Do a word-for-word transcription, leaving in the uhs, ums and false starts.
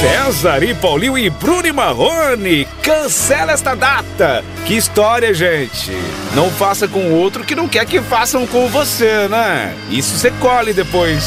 César e Paulinho e Bruno e Marrone, cancela esta data. Que história, gente. Não faça com o outro que não quer que façam com você, né? Isso você colhe depois.